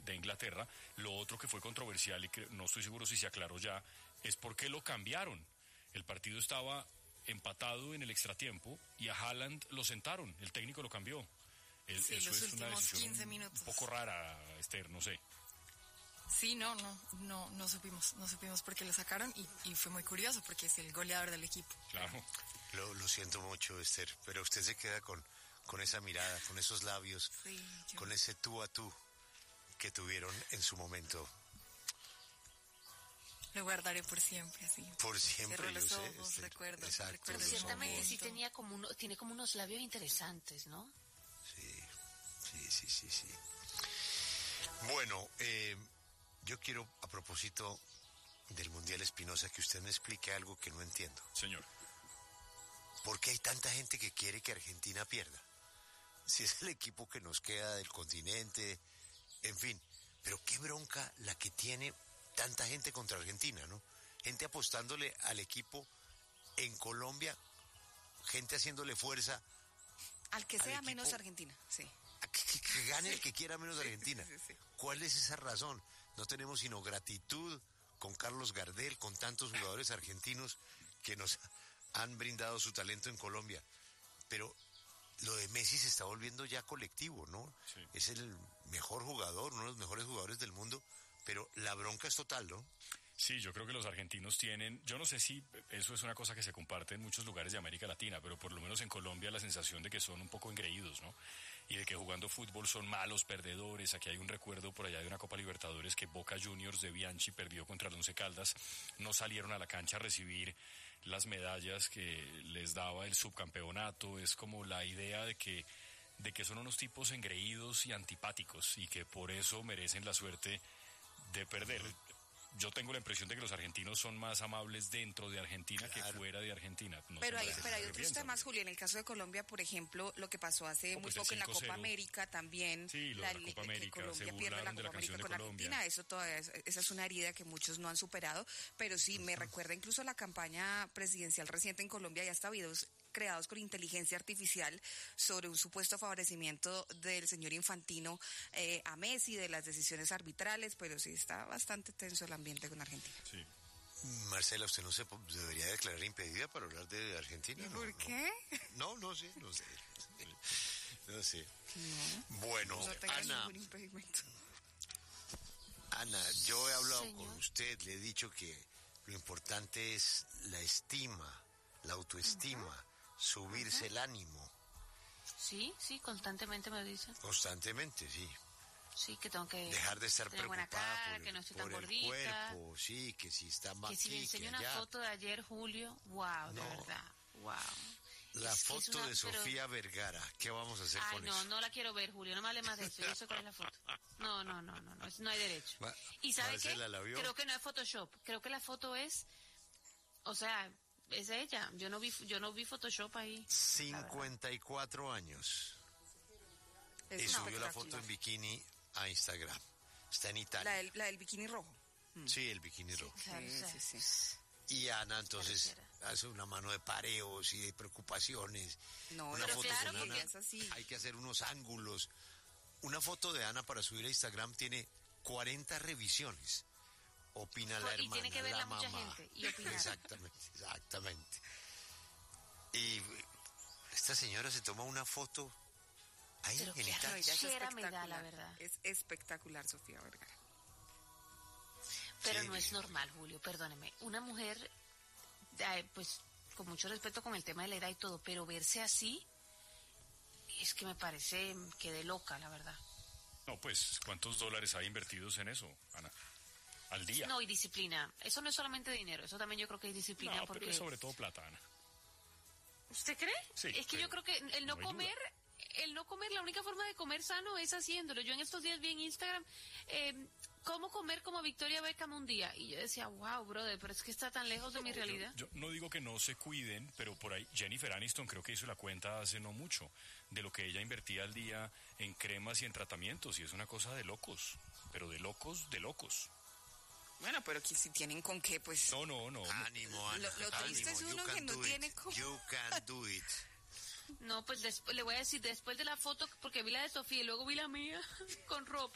de Inglaterra. Lo otro que fue controversial y que no estoy seguro si se aclaró ya, es por qué lo cambiaron. El partido estaba empatado en el extratiempo y a Haaland lo sentaron, el técnico lo cambió. Sí, eso los es una últimos decisión 15 minutos. un poco rara, Esther, no sé. Sí, no supimos por qué lo sacaron y fue muy curioso porque es el goleador del equipo. Claro. Lo siento mucho, Esther, pero usted se queda con esa mirada, con esos labios, Sí, con ese tú a tú que tuvieron en su momento. Lo guardaré por siempre, así. Por siempre, Cierro yo los sé, ojos, Esther. recuerdo Exacto, ese Ciertamente sí momento. tiene como unos labios interesantes, ¿no? Sí. Bueno, yo quiero, a propósito del Mundial Espinosa, que usted me explique algo que no entiendo. Señor. ¿Por qué hay tanta gente que quiere que Argentina pierda? Si es el equipo que nos queda del continente, en fin. Pero qué bronca la que tiene tanta gente contra Argentina, ¿no? Gente apostándole al equipo en Colombia, gente haciéndole fuerza. Al que al sea equipo, menos Argentina, sí. a que gane el que quiera menos Argentina. Sí. ¿Cuál es esa razón? No tenemos sino gratitud con Carlos Gardel, con tantos jugadores argentinos que nos han brindado su talento en Colombia. Pero lo de Messi se está volviendo ya colectivo, ¿no? Sí. Es el mejor jugador, uno de los mejores jugadores del mundo, pero la bronca es total, ¿no? Sí, yo creo que los argentinos tienen, yo no sé si eso es una cosa que se comparte en muchos lugares de América Latina, pero por lo menos en Colombia la sensación de que son un poco engreídos, ¿no? Y de que jugando fútbol son malos perdedores. Aquí hay un recuerdo por allá de una Copa Libertadores que Boca Juniors de Bianchi perdió contra el Once Caldas, no salieron a la cancha a recibir las medallas que les daba el subcampeonato. Es como la idea de que son unos tipos engreídos y antipáticos y que por eso merecen la suerte de perder. Yo tengo la impresión de que los argentinos son más amables dentro de Argentina que fuera de Argentina. No Pero sé, hay ¿qué otros piensan? temas, Julio. En el caso de Colombia, por ejemplo, lo que pasó hace muy Pues poco en la 5-0. Copa América también. Sí, lo de la Copa América, que Colombia se pierde la burlaron de la Copa América canción de con Colombia. Argentina. Eso todavía esa es una herida que muchos no han superado. Pero sí, me recuerda incluso la campaña presidencial reciente en Colombia. Ya hasta videos creados con inteligencia artificial sobre un supuesto favorecimiento del señor Infantino a Messi, de las decisiones arbitrales, pero sí está bastante tenso el ambiente con Argentina. Sí. Marcela, ¿usted no se debería declarar impedida para hablar de Argentina? ¿Y por qué? No sé. No sé. No. Bueno, No tengo Ana, ningún impedimento. Ana, yo he hablado Señor. con usted, le he dicho que lo importante es la estima, la autoestima, subirse el ánimo, Sí, constantemente me lo dicen. constantemente, sí. Sí, que tengo que Dejar de estar tener buena preocupada cara, por, que no estoy por tan el gordita. cuerpo, sí, que si está más Que si le aquí, enseño que una allá. foto de ayer, Julio, wow, de No. verdad, wow. La foto de Sofía Vergara, ¿qué vamos a hacer Ay, con no, eso? no la quiero ver, Julio, no me hable más de eso, yo sé cuál es la foto. No, no hay derecho. ¿Y sabe qué? Marcela, ¿la vio? Creo que no es Photoshop, creo que la foto es, o sea, es ella, yo no vi Photoshop ahí. 54 años. Es Y subió la espectacular. foto en bikini a Instagram. Está en Italia. La del bikini rojo. Sí, el bikini rojo. Claro, o sea, Sí. Y Ana entonces Pareciera. hace una mano de pareos y de preocupaciones. No, una pero foto claro, con porque Ana, es así. hay que hacer unos ángulos. Una foto de Ana para subir a Instagram tiene 40 revisiones. Opina la Y hermana, tiene que verla la mucha mamá. gente y opinar. Exactamente. Y esta señora se toma una foto ahí Pero en qué Italia. Ella es Chera me da, espectacular. la verdad. Es espectacular, Sofía Vergara. Pero Sí. no es normal, Julio, perdóneme. Una mujer, pues, con mucho respeto con el tema de la edad y todo, pero verse así, es que me parece que de loca, la verdad. No, pues, ¿cuántos dólares hay invertidos en eso, Ana? Al día. No, y disciplina. Eso no es solamente dinero, eso también yo creo que es disciplina. No, porque pero es sobre todo plata, Ana. ¿Usted cree? Sí, es que yo pero creo que el no no hay duda. comer, la única forma de comer sano es haciéndolo. Yo en estos días vi en Instagram cómo comer como Victoria Beckham un día. Y yo decía, wow, brother, pero es que está tan lejos de mi realidad. Yo no digo que no se cuiden, pero por ahí Jennifer Aniston creo que hizo la cuenta hace no mucho de lo que ella invertía al día en cremas y en tratamientos, y es una cosa de locos, pero de locos, de locos. Bueno, pero que si tienen con qué, pues... No. Ánimo, Ana. Lo triste es ánimo, uno you que can no do tiene it. cómo. You can do it. No, pues le voy a decir, después de la foto, porque vi la de Sofía y luego vi la mía con ropa.